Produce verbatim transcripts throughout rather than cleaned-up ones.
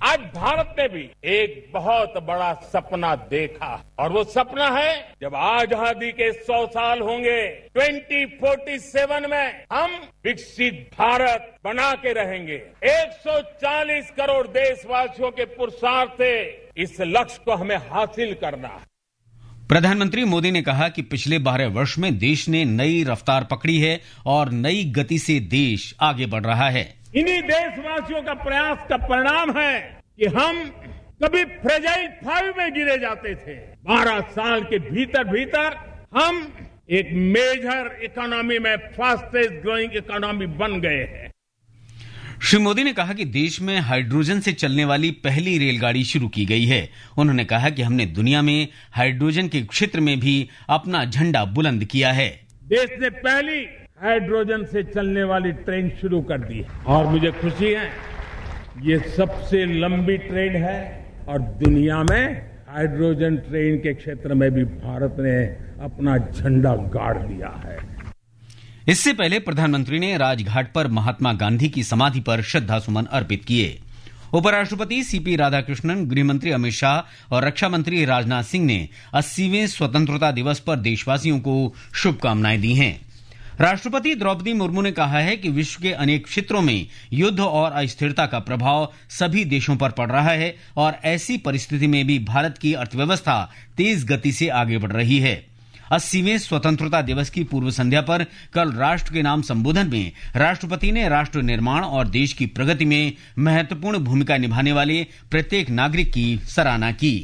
आज भारत ने भी एक बहुत बड़ा सपना देखा और वो सपना है जब आजादी के सौ साल होंगे ट्वेंटी फोर्टी सेवन में हम विकसित भारत बना के रहेंगे। एक सौ चालीस करोड़ देशवासियों के पुरुषार्थ से इस लक्ष्य को हमें हासिल करना है। प्रधानमंत्री मोदी ने कहा कि पिछले बारह वर्ष में देश ने नई रफ्तार पकड़ी है और नई गति से देश आगे बढ़ रहा है। इन्हीं देशवासियों का प्रयास का परिणाम है कि हम कभी फ्रेजाइल फाइव में गिरे जाते थे, बारह साल के भीतर भीतर हम एक मेजर इकोनॉमी में फास्टेस्ट ग्रोइंग इकोनॉमी बन गए हैं। श्री मोदी ने कहा कि देश में हाइड्रोजन से चलने वाली पहली रेलगाड़ी शुरू की गई है। उन्होंने कहा कि हमने दुनिया में हाइड्रोजन के क्षेत्र में भी अपना झंडा बुलंद किया है। देश ने पहली हाइड्रोजन से चलने वाली ट्रेन शुरू कर दी है और मुझे खुशी है ये सबसे लंबी ट्रेन है और दुनिया में हाइड्रोजन ट्रेन के क्षेत्र में भी भारत ने अपना झंडा गाड़ दिया है। इससे पहले प्रधानमंत्री ने राजघाट पर महात्मा गांधी की समाधि पर श्रद्धासुमन अर्पित किए। उपराष्ट्रपति सीपी राधाकृष्णन, गृहमंत्री अमित शाह और रक्षा मंत्री राजनाथ सिंह ने अस्सीवें स्वतंत्रता दिवस पर देशवासियों को शुभकामनाएं दी हैं। राष्ट्रपति द्रौपदी मुर्मू ने कहा है कि विश्व के अनेक क्षेत्रों में युद्ध और अस्थिरता का प्रभाव सभी देशों पर पड़ रहा है और ऐसी परिस्थिति में भी भारत की अर्थव्यवस्था तेज गति से आगे बढ़ रही है। अस्सीवें स्वतंत्रता दिवस की पूर्व संध्या पर कल राष्ट्र के नाम संबोधन में राष्ट्रपति ने राष्ट्र निर्माण और देश की प्रगति में महत्वपूर्ण भूमिका निभाने वाले प्रत्येक नागरिक की सराहना की।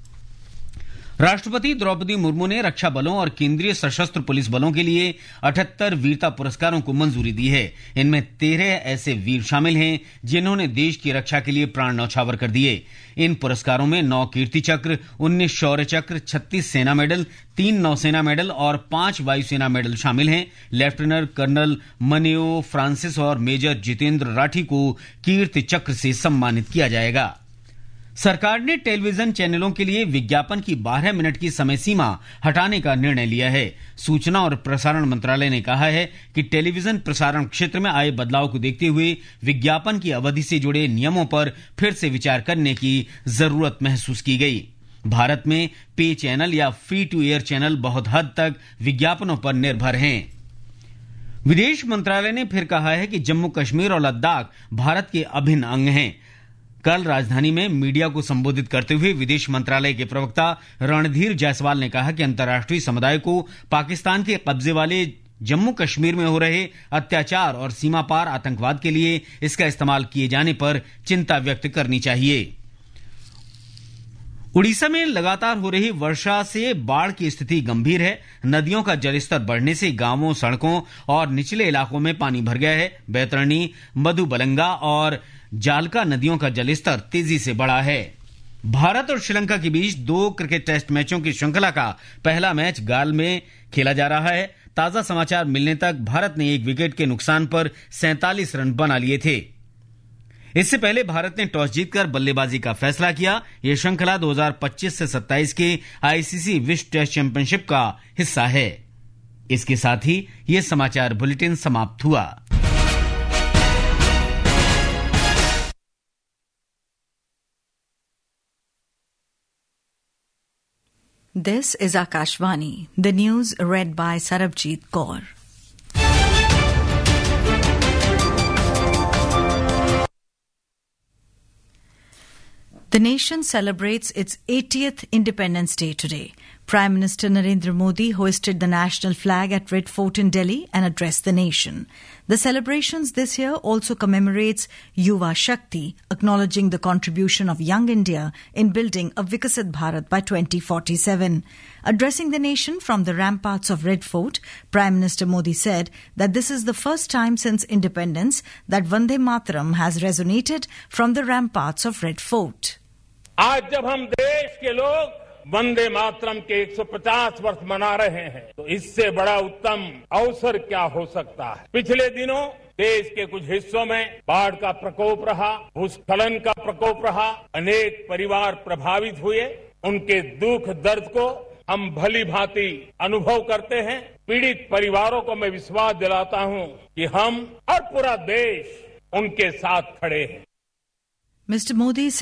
राष्ट्रपति द्रौपदी मुर्मू ने रक्षा बलों और केंद्रीय सशस्त्र पुलिस बलों के लिए अठहत्तर वीरता पुरस्कारों को मंजूरी दी है। इनमें तेरह ऐसे वीर शामिल हैं जिन्होंने देश की रक्षा के लिए प्राण न्यौछावर कर दिए। इन पुरस्कारों में नौ कीर्ति चक्र, उन्नीस शौर्य चक्र, छत्तीस सेना मेडल, तीन नौसेना मेडल और पांच वायुसेना मेडल शामिल हैं। लेफ्टिनेंट कर्नल मनेओ फ्रांसिस और मेजर जितेंद्र राठी को कीर्ति चक्र से सम्मानित किया जाएगा। सरकार ने टेलीविजन चैनलों के लिए विज्ञापन की बारह मिनट की समय सीमा हटाने का निर्णय लिया है। सूचना और प्रसारण मंत्रालय ने कहा है कि टेलीविजन प्रसारण क्षेत्र में आए बदलाव को देखते हुए विज्ञापन की अवधि से जुड़े नियमों पर फिर से विचार करने की जरूरत महसूस की गई। भारत में पे चैनल या फ्री टू एयर चैनल बहुत हद तक विज्ञापनों पर निर्भर हैं। विदेश मंत्रालय ने फिर कहा है कि जम्मू कश्मीर और लद्दाख भारत के अभिन्न अंग हैं। कल राजधानी में मीडिया को संबोधित करते हुए विदेश मंत्रालय के प्रवक्ता रणधीर जायसवाल ने कहा कि अंतर्राष्ट्रीय समुदाय को पाकिस्तान के कब्जे वाले जम्मू कश्मीर में हो रहे अत्याचार और सीमा पार आतंकवाद के लिए इसका इस्तेमाल किए जाने पर चिंता व्यक्त करनी चाहिए। उड़ीसा में लगातार हो रही वर्षा से बाढ़ की स्थिति गंभीर है। नदियों का जलस्तर बढ़ने से गांवों, सड़कों और निचले इलाकों में पानी भर गया है। बैतरणी, मधुबलंगा और जालका नदियों का जलस्तर तेजी से बढ़ा है। भारत और श्रीलंका के बीच दो क्रिकेट टेस्ट मैचों की श्रृंखला का पहला मैच गाल में खेला जा रहा है। ताजा समाचार मिलने तक भारत ने एक विकेट के नुकसान पर सैंतालीस रन बना लिए थे। इससे पहले भारत ने टॉस जीतकर बल्लेबाजी का फैसला किया। यह श्रृंखला दो हज़ार पच्चीस से सत्ताईस के आईसीसी विश्व टेस्ट चैंपियनशिप का हिस्सा है। इसके साथ ही यह समाचार बुलेटिन समाप्त हुआ। This is Akashvani, the news read by Sarabjit Kaur. The nation celebrates its eightieth Independence Day today. Prime Minister Narendra Modi hoisted the national flag at Red Fort in Delhi and addressed the nation. The celebrations this year also commemorates Yuva Shakti, acknowledging the contribution of young India in building a Viksit Bharat by twenty forty-seven. Addressing the nation from the ramparts of Red Fort, Prime Minister Modi said that this is the first time since independence that Vande Mataram has resonated from the ramparts of Red Fort. आज जब हम देश के लोग वंदे मातरम के एक सौ पचास वर्ष मना रहे हैं तो इससे बड़ा उत्तम अवसर क्या हो सकता है। पिछले दिनों देश के कुछ हिस्सों में बाढ़ का प्रकोप रहा, भूस्खलन का प्रकोप रहा, अनेक परिवार प्रभावित हुए। उनके दुख दर्द को हम भली भांति अनुभव करते हैं। पीड़ित परिवारों को मैं विश्वास दिलाता हूं कि हम और पूरा देश उनके साथ खड़े हैं। Mister Modi said